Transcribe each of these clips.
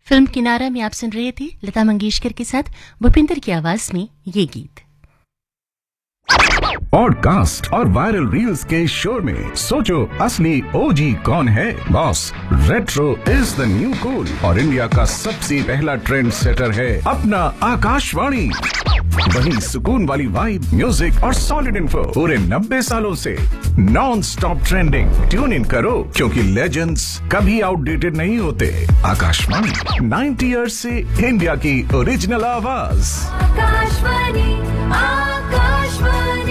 Film किनारा में आप सुन रहे थे लता मंगेशकर के साथ भूपिंदर की आवाज में ये गीत। पॉडकास्ट और वायरल रील्स के शोर में सोचो असली ओजी कौन है। Boss, retro is the new cool और इंडिया का सबसे पहला ट्रेंड सेटर है अपना आकाशवाणी। वही सुकून वाली वाइब, म्यूजिक और सॉलिड इन्फो पूरे 90 सालों से non stop trending. Tune in करो क्योंकि लेजेंड्स कभी आउटडेटेड नहीं होते। आकाशवाणी 90 इयर्स से इंडिया की ओरिजिनल आवाज। आकाशवाणी, आकाशवाणी।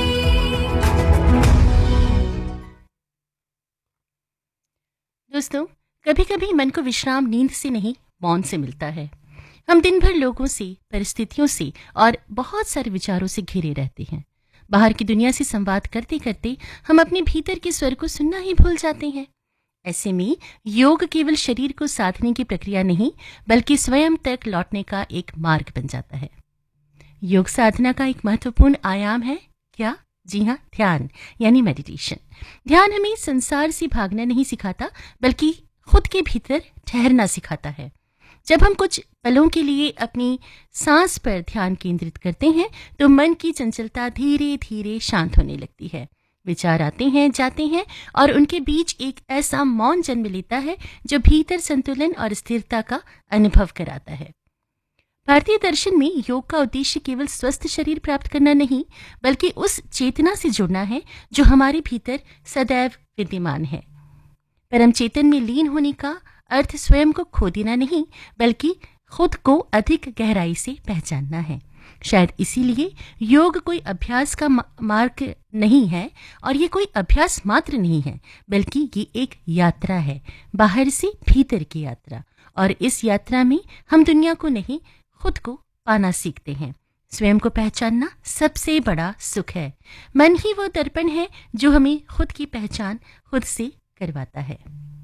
दोस्तों, कभी कभी मन को विश्राम नींद से नहीं, मौन से मिलता है। हम दिन भर लोगों से, परिस्थितियों से और बहुत सारे विचारों से घिरे रहते हैं। बाहर की दुनिया से संवाद करते करते हम अपने भीतर के स्वर को सुनना ही भूल जाते हैं। ऐसे में योग केवल शरीर को साधने की प्रक्रिया नहीं, बल्कि स्वयं तक लौटने का एक मार्ग बन जाता है। योग साधना का एक महत्वपूर्ण आयाम है क्या? जी हाँ, ध्यान यानी मेडिटेशन। ध्यान हमें संसार से भागना नहीं सिखाता, बल्कि खुद के भीतर ठहरना सिखाता है। जब हम कुछ पलों के लिए अपनी सांस पर ध्यान केंद्रित करते हैं तो मन की चंचलता धीरे धीरे शांत होने लगती है। विचार आते हैं, जाते हैं और उनके बीच एक ऐसा मौन जन्म लेता है जो भीतर संतुलन और स्थिरता का अनुभव कराता है। भारतीय दर्शन में योग का उद्देश्य केवल स्वस्थ शरीर प्राप्त करना नहीं, बल्कि उस चेतना से जुड़ना है जो हमारे भीतर सदैव विद्यमान है। परम चेतन में लीन होने का अर्थ स्वयं को खो देना नहीं, बल्कि खुद को अधिक गहराई से पहचानना है। शायद इसीलिए योग कोई अभ्यास का मार्ग नहीं है और ये कोई अभ्यास मात्र नहीं है, बल्कि ये एक यात्रा है, बाहर से भीतर की यात्रा। और इस यात्रा में हम दुनिया को नहीं, खुद को पाना सीखते हैं। स्वयं को पहचानना सबसे बड़ा सुख है। मन ही वो दर्पण है जो हमें खुद की पहचान खुद से करवाता है।